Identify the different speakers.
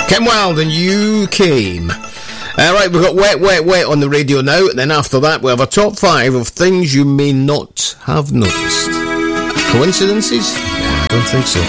Speaker 1: Kim Wilde and You Came. Right, we've got Wet, Wet, Wet on the radio now. And then after that, we have a top 5 of things you may not have noticed. Coincidences? Yeah, I don't think so.